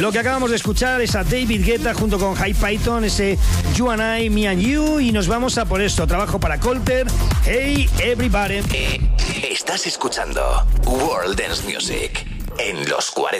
Lo que acabamos de escuchar es a David Guetta junto con High Python, ese You and I, Me and You, y nos vamos a por esto. Trabajo para Colter. Hey, everybody. Estás escuchando World Dance Music en los 40.